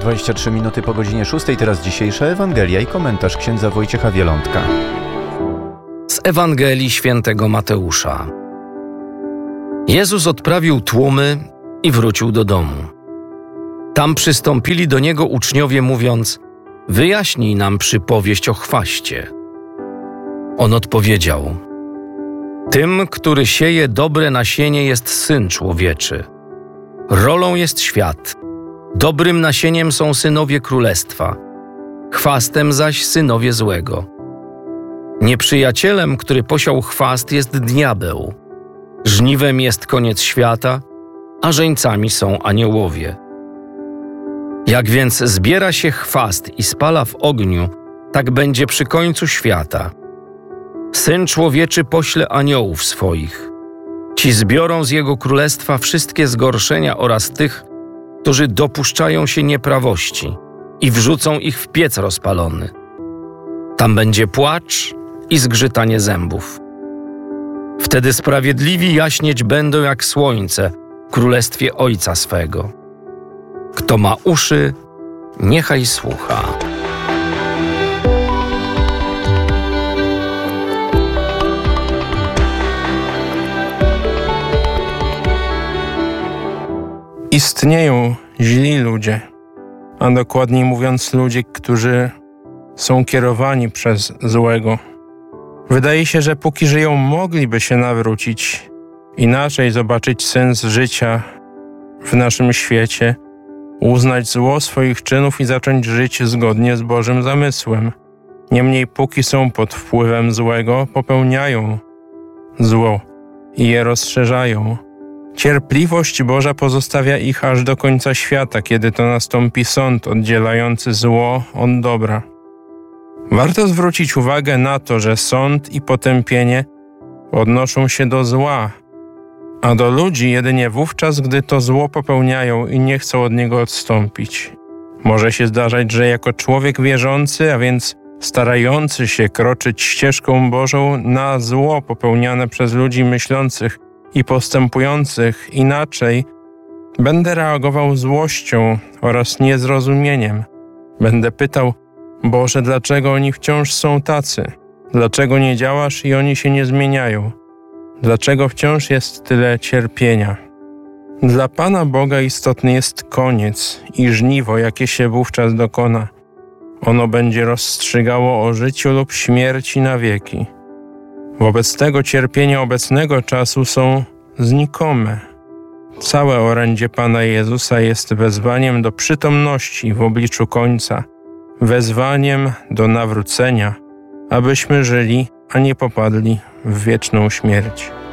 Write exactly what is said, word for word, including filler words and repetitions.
dwadzieścia trzy minuty po godzinie szóstej. Teraz dzisiejsza Ewangelia i komentarz księdza Wojciecha Wielątka. Z Ewangelii świętego Mateusza. Jezus odprawił tłumy i wrócił do domu. Tam przystąpili do Niego uczniowie, mówiąc: wyjaśnij nam przypowieść o chwaście. On odpowiedział: tym, który sieje dobre nasienie, jest Syn Człowieczy. Rolą jest świat. Dobrym nasieniem są synowie królestwa, chwastem zaś synowie złego. Nieprzyjacielem, który posiał chwast, jest diabeł. Żniwem jest koniec świata, a żeńcami są aniołowie. Jak więc zbiera się chwast i spala w ogniu, tak będzie przy końcu świata. Syn Człowieczy pośle aniołów swoich. Ci zbiorą z Jego królestwa wszystkie zgorszenia oraz tych, którzy dopuszczają się nieprawości, i wrzucą ich w piec rozpalony. Tam będzie płacz i zgrzytanie zębów. Wtedy sprawiedliwi jaśnieć będą jak słońce w królestwie Ojca swego. Kto ma uszy, niechaj słucha. Istnieją źli ludzie, a dokładniej mówiąc ludzie, którzy są kierowani przez złego. Wydaje się, że póki żyją, mogliby się nawrócić, inaczej zobaczyć sens życia w naszym świecie, uznać zło swoich czynów i zacząć żyć zgodnie z Bożym zamysłem. Niemniej póki są pod wpływem złego, popełniają zło i je rozszerzają. Cierpliwość Boża pozostawia ich aż do końca świata, kiedy to nastąpi sąd oddzielający zło od dobra. Warto zwrócić uwagę na to, że sąd i potępienie odnoszą się do zła, a do ludzi jedynie wówczas, gdy to zło popełniają i nie chcą od niego odstąpić. Może się zdarzać, że jako człowiek wierzący, a więc starający się kroczyć ścieżką Bożą, na zło popełniane przez ludzi myślących i postępujących inaczej, będę reagował złością oraz niezrozumieniem. Będę pytał: Boże, dlaczego oni wciąż są tacy? Dlaczego nie działasz i oni się nie zmieniają? Dlaczego wciąż jest tyle cierpienia? Dla Pana Boga istotny jest koniec i żniwo, jakie się wówczas dokona. Ono będzie rozstrzygało o życiu lub śmierci na wieki. Wobec tego cierpienia obecnego czasu są znikome. Całe orędzie Pana Jezusa jest wezwaniem do przytomności w obliczu końca, wezwaniem do nawrócenia, abyśmy żyli, a nie popadli w wieczną śmierć.